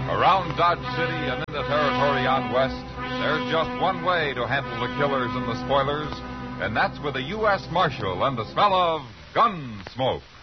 Around Dodge City and in the territory out west, there's just one way to handle the killers and the spoilers, and that's with a U.S. Marshal and the smell of gun smoke.